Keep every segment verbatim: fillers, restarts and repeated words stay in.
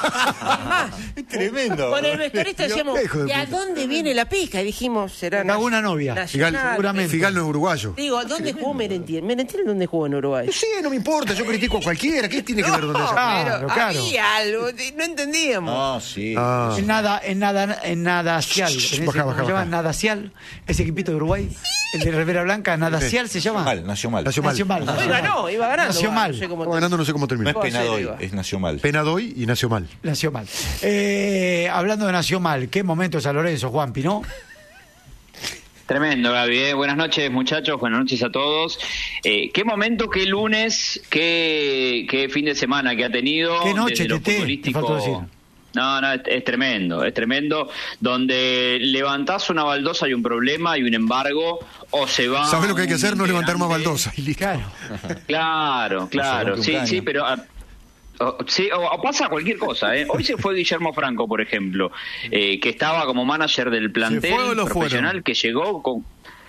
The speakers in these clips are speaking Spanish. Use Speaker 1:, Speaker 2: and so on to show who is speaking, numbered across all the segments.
Speaker 1: Es tremendo.
Speaker 2: Con el vestuarista decíamos, ¿y a dónde viene la pizca? Y dijimos, será
Speaker 3: una novia.
Speaker 4: Figal, seguramente. Figal no es uruguayo.
Speaker 2: Digo, ¿dónde jugó Merentiel? ¿Merentiel dónde jugó en Uruguay?
Speaker 4: Sí, no me importa, yo critico a cualquiera. ¿Qué tiene que ver dónde
Speaker 2: No,
Speaker 4: se
Speaker 2: pero
Speaker 3: claro.
Speaker 2: había algo, no entendíamos.
Speaker 1: Ah, sí.
Speaker 4: Ah.
Speaker 3: En nada, en nada, en Nadacial. En ese,
Speaker 4: Baja,
Speaker 3: ¿cómo
Speaker 4: baja,
Speaker 3: se llama?
Speaker 4: baja.
Speaker 3: Nadacial, ese equipito de Uruguay, el de Rivera Blanca, Nadacial se llama.
Speaker 1: Mal, nació mal.
Speaker 4: Nació mal.
Speaker 3: Nació mal.
Speaker 2: Hoy ganó, iba ganando.
Speaker 3: Nació
Speaker 2: va,
Speaker 3: mal.
Speaker 2: No sé cómo
Speaker 4: Estaba ganando, no sé cómo
Speaker 1: No
Speaker 4: terminó.
Speaker 1: es Penadoy,
Speaker 2: iba.
Speaker 1: es nació mal.
Speaker 4: Penadoy y nació mal.
Speaker 3: Nació mal. Eh, hablando de Nació mal, qué momento San Lorenzo, Juanpi, ¿no?
Speaker 5: Tremendo, Gaby. ¿eh? Buenas noches, muchachos. Buenas noches a todos. Eh, qué momento, qué lunes, qué, qué fin de semana que ha tenido.
Speaker 3: Qué noche,
Speaker 5: desde lo
Speaker 3: Tete, te
Speaker 5: futbolístico.
Speaker 3: faltó decir.
Speaker 5: No, no, es, es tremendo, es tremendo. Donde levantás una baldosa y un problema y un embargo, o se va.
Speaker 4: ¿Sabes lo que hay que hacer? No levantar más
Speaker 5: integrante.
Speaker 4: baldosa. Y listo.
Speaker 3: Claro.
Speaker 5: Claro, claro.
Speaker 1: rompe un
Speaker 5: Sí,
Speaker 1: caño.
Speaker 5: sí, pero. ah, o- Sí, o, o pasa cualquier cosa. ¿eh? Hoy se fue Guillermo Franco, por ejemplo, eh, que estaba como manager del plantel
Speaker 4: fue o lo
Speaker 5: profesional,
Speaker 4: fueron?
Speaker 5: que llegó con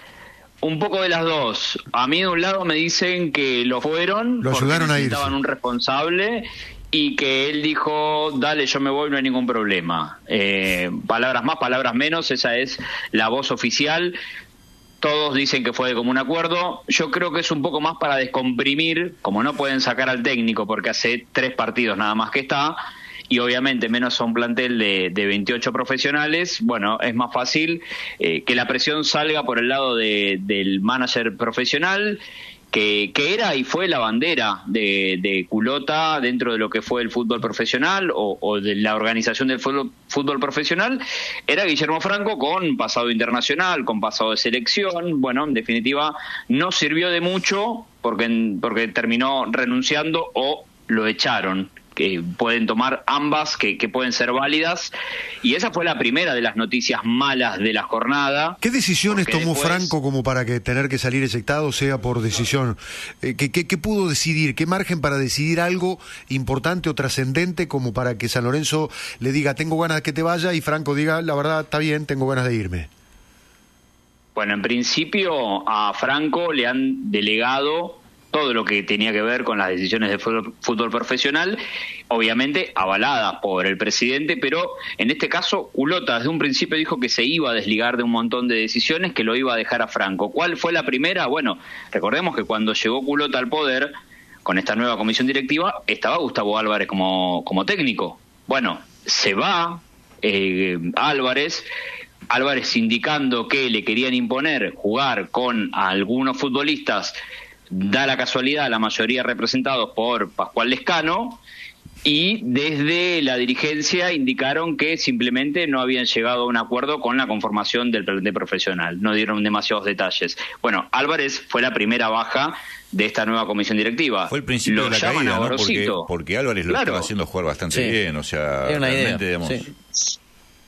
Speaker 5: un poco de las dos. A mí de un lado me dicen que lo fueron,
Speaker 4: Lo
Speaker 5: porque
Speaker 4: ayudaron a
Speaker 5: necesitaban
Speaker 4: irse.
Speaker 5: un responsable, y que él dijo, dale, yo me voy, no hay ningún problema. Eh, palabras más, palabras menos, esa es la voz oficial. Todos dicen que fue de común acuerdo. Yo creo que es un poco más para descomprimir, como no pueden sacar al técnico porque hace tres partidos nada más que está, y obviamente menos a un plantel de, de veintiocho profesionales, bueno, es más fácil eh, que la presión salga por el lado de, del manager profesional, que, que era y fue la bandera de, de Culota dentro de lo que fue el fútbol profesional o, o de la organización del fútbol, fútbol profesional. Era Guillermo Franco con pasado internacional, con pasado de selección. Bueno, en definitiva, no sirvió de mucho porque, porque terminó renunciando o lo echaron. Que pueden tomar ambas, que, que pueden ser válidas, y esa fue la primera de las noticias malas de la jornada.
Speaker 4: ¿Qué decisiones
Speaker 5: Porque
Speaker 4: tomó
Speaker 5: después-
Speaker 4: Franco como para que tener que salir ejectado sea por decisión? Eh, ¿qué, qué, qué pudo decidir? ¿Qué margen para decidir algo importante o trascendente como para que San Lorenzo le diga tengo ganas de que te vaya y Franco diga la verdad está bien, tengo ganas de irme?
Speaker 5: Bueno, en principio a Franco le han delegado todo lo que tenía que ver con las decisiones de fútbol, fútbol profesional, obviamente avaladas por el presidente, pero en este caso Culota desde un principio dijo que se iba a desligar de un montón de decisiones, que lo iba a dejar a Franco. ¿Cuál fue la primera? Bueno, recordemos que cuando llegó Culota al poder, con esta nueva comisión directiva, estaba Gustavo Álvarez como, como técnico. Bueno, se va eh, Álvarez, Álvarez indicando que le querían imponer jugar con algunos futbolistas, da la casualidad, la mayoría representados por Pascual Lescano, y desde la dirigencia indicaron que simplemente no habían llegado a un acuerdo con la conformación del plantel profesional, no dieron demasiados detalles. Bueno, Álvarez fue la primera baja de esta nueva comisión directiva.
Speaker 1: Fue el principio
Speaker 5: Lo
Speaker 1: de la
Speaker 5: llaman
Speaker 1: caída,
Speaker 5: a
Speaker 1: ¿no? Porque,
Speaker 5: Gorosito.
Speaker 1: porque Álvarez lo
Speaker 5: Claro.
Speaker 1: estaba haciendo jugar bastante
Speaker 2: Sí.
Speaker 1: bien, o sea,
Speaker 2: Era una idea,
Speaker 1: realmente, digamos...
Speaker 2: sí.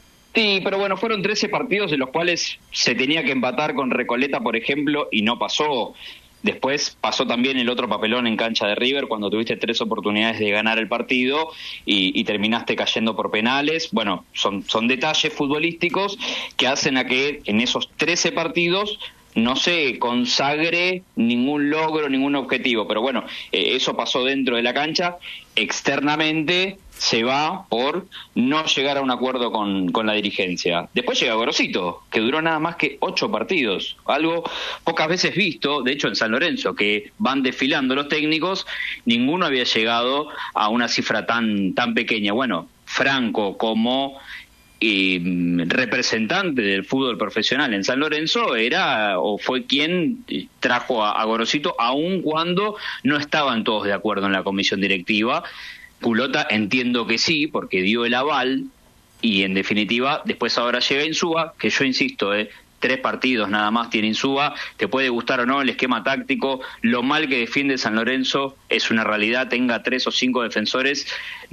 Speaker 5: Sí, pero bueno, fueron trece partidos de los cuales se tenía que empatar con Recoleta, por ejemplo, y no pasó. Después pasó también el otro papelón en cancha de River cuando tuviste tres oportunidades de ganar el partido y, y terminaste cayendo por penales. Bueno, son, son detalles futbolísticos que hacen a que en esos trece partidos no se consagre ningún logro, ningún objetivo. Pero bueno, eh, eso pasó dentro de la cancha. Externamente se va por no llegar a un acuerdo con, con la dirigencia. Después llega Gorosito, que duró nada más que ocho partidos, algo pocas veces visto, de hecho en San Lorenzo, que van desfilando los técnicos, ninguno había llegado a una cifra tan, tan pequeña. Bueno, Franco como eh, representante del fútbol profesional en San Lorenzo era o fue quien trajo a, a Gorosito, aun cuando no estaban todos de acuerdo en la comisión directiva. Culota entiendo que sí, porque dio el aval, y en definitiva después ahora llega Insúa, que yo insisto, eh, tres partidos nada más tiene Insúa, te puede gustar o no el esquema táctico, lo mal que defiende San Lorenzo es una realidad, tenga tres o cinco defensores,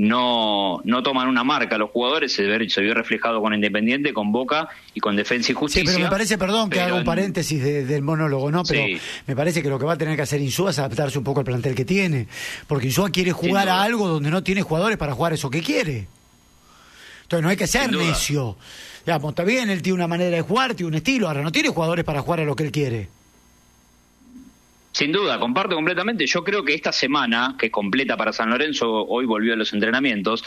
Speaker 5: no no toman una marca los jugadores, se, ve, se vio reflejado con Independiente, con Boca y con Defensa y
Speaker 3: Sí,
Speaker 5: Justicia.
Speaker 3: pero me parece, perdón que
Speaker 5: pero
Speaker 3: haga un
Speaker 5: en-
Speaker 3: paréntesis de- del monólogo, ¿no? Pero
Speaker 5: Sí.
Speaker 3: me parece que lo que va a tener que hacer Insúa es adaptarse un poco al plantel que tiene. Porque Insúa quiere jugar
Speaker 5: duda.
Speaker 3: a algo donde no tiene jugadores para jugar eso que quiere. Entonces no hay que ser
Speaker 5: Sin duda.
Speaker 3: necio. Digamos, está bien, él tiene una manera de jugar, tiene un estilo, ahora no tiene jugadores para jugar a lo que él quiere.
Speaker 5: Sin duda, comparto completamente. Yo creo que esta semana, que es completa para San Lorenzo, hoy volvió a los entrenamientos,